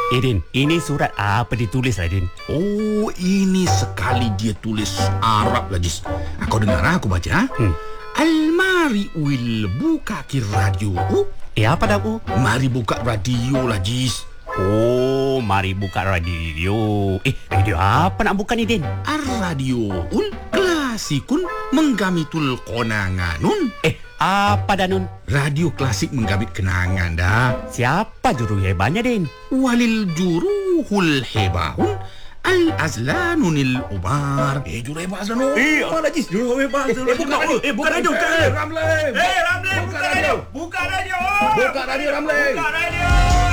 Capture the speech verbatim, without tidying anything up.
Eh, Din, ini surat apa ditulis lah, Din? Oh, ini sekali dia tulis Arab lah, Jis. Ah, kau dengar aku baca? Hmm. Almari wil buka ki radio. Eh, apa dah, Bu? Mari buka radio lah, Jis. Oh, mari buka radio. Eh, radio apa nak buka ni, Din? Ar-radio ul klasikun menggamitul konanganun. Eh, apa dah, Nun? Radio klasik menggamit kenangan dah. Siapa juru hebatnya, Din? Walil juruhul hebahun al-azlanunil ubar. Eh, juru hebat Azlan. Eh, apa lagi? Juru hebat. Eh, buka radio. Eh, buka radio. Eh, Ramli. Eh, Ramli, buka radio. Buka radio. Buka radio, Ramli. Buka radio.